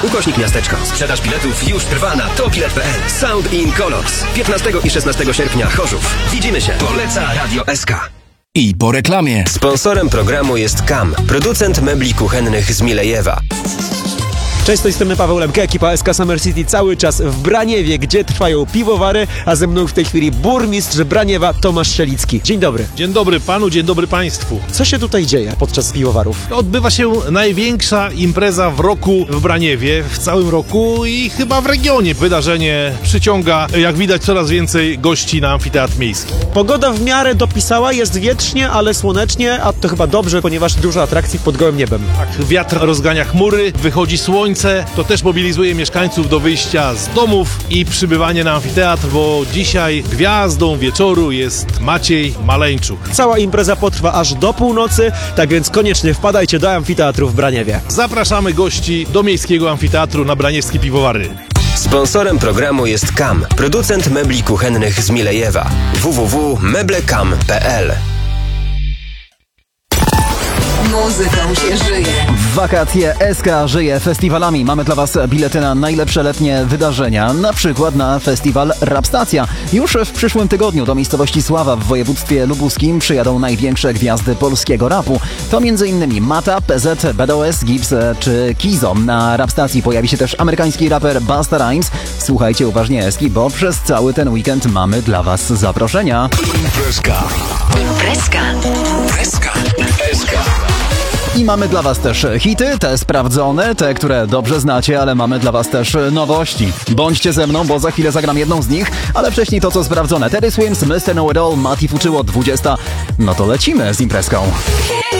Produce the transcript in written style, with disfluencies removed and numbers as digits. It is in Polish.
/miasteczko. Sprzedaż biletów już trwa na tobilet.pl. Sound in Colors. 15 i 16 sierpnia Chorzów. Widzimy się. Poleca Radio SK. I po reklamie. Sponsorem programu jest KAM, producent mebli kuchennych z Milejewa. Cześć, z tej strony Paweł Lemke, ekipa SK Summer City cały czas w Braniewie, gdzie trwają piwowary, a ze mną w tej chwili burmistrz Braniewa Tomasz Sielicki. Dzień dobry. Dzień dobry panu, dzień dobry państwu. Co się tutaj dzieje podczas piwowarów? Odbywa się największa impreza w roku w Braniewie, w całym roku i chyba w regionie. Wydarzenie przyciąga, jak widać, coraz więcej gości na amfiteatr miejski. Pogoda w miarę dopisała, jest wietrznie, ale słonecznie, a to chyba dobrze, ponieważ dużo atrakcji pod gołym niebem. Tak, wiatr rozgania chmury, wychodzi słońce, to też mobilizuje mieszkańców do wyjścia z domów i przybywanie na amfiteatr, bo dzisiaj gwiazdą wieczoru jest Maciej Maleńczuk. Cała impreza potrwa aż do północy, tak więc koniecznie wpadajcie do amfiteatru w Braniewie. Zapraszamy gości do miejskiego amfiteatru na Braniewskie Piwowary. Sponsorem programu jest KAM, producent mebli kuchennych z Milejewa. www.meblekam.pl. Muzyką się żyje. W wakacje SK żyje festiwalami. Mamy dla Was bilety na najlepsze letnie wydarzenia, na przykład na festiwal Rapstacja. Już w przyszłym tygodniu do miejscowości Sława w województwie lubuskim przyjadą największe gwiazdy polskiego rapu. To m.in. Mata, PZ, BDOS, Gibbs czy Kizo. Na Rapstacji pojawi się też amerykański raper Busta Rhymes. Słuchajcie uważnie Eski, bo przez cały ten weekend mamy dla Was zaproszenia. Imprezka. I mamy dla Was też hity, te sprawdzone, te, które dobrze znacie, ale mamy dla Was też nowości. Bądźcie ze mną, bo za chwilę zagram jedną z nich, ale wcześniej to, co sprawdzone. Teddy Swims, Mr. Know It All, Mati Fuczyło, 20. No to lecimy z imprezką.